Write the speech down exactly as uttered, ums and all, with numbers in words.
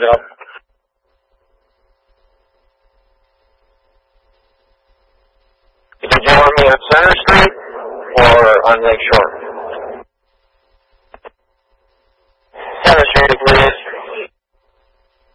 Yep. Did you want me on Center Street or on Lake Shore?